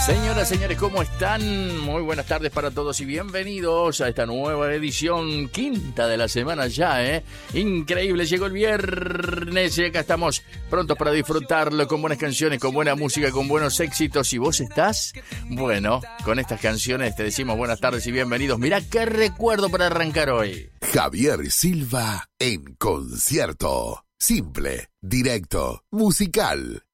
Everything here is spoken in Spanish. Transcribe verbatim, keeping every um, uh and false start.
Señoras, señores, ¿cómo están? Muy buenas tardes para todos y bienvenidos a esta nueva edición, quinta de la semana ya, ¿eh? Increíble, llegó el viernes y acá estamos prontos para disfrutarlo con buenas canciones, con buena música, con buenos éxitos. ¿Y vos estás? Bueno, con estas canciones te decimos buenas tardes y bienvenidos. Mirá qué recuerdo para arrancar hoy. Javier Silva en concierto. Simple, directo, musical.